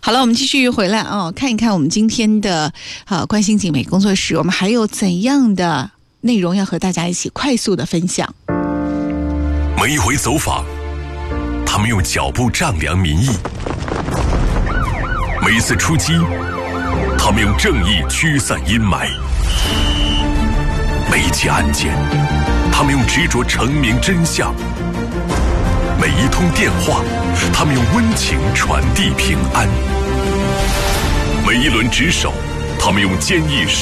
好了，我们继续回来看一看我们今天的关心景美工作室，我们还有怎样的内容要和大家一起快速的分享。 每一回走访，他们用脚步丈量民意；每一次出击，他们用正义驱散阴霾；每一起案件，他们用执着澄明真相；每一通电话，他们用温情传递平安；每一轮值守，他们用坚毅